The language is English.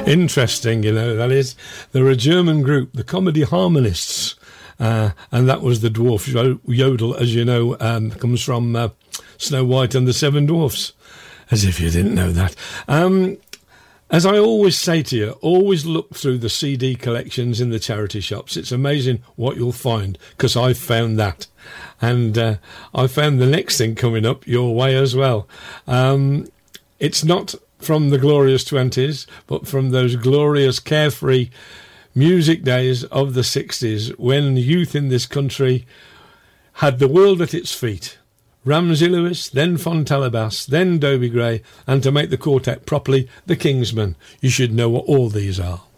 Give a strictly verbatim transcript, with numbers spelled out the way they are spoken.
Interesting, you know, that is. They're a German group, the Comedy Harmonists, uh, and that was the dwarf yodel, as you know, um, comes from uh, Snow White and the Seven Dwarfs, as if you didn't know that. Um, as I always say to you, always look through the C D collections in the charity shops. It's amazing what you'll find, because I've found that. And uh, I found the next thing coming up your way as well. Um, it's not from the glorious twenties, but from those glorious carefree music days of the sixties, when youth in this country had the world at its feet. Ramsey Lewis, then Fontella, then Dobie Gray, and to make the quartet properly, the Kingsmen. You should know what all these are.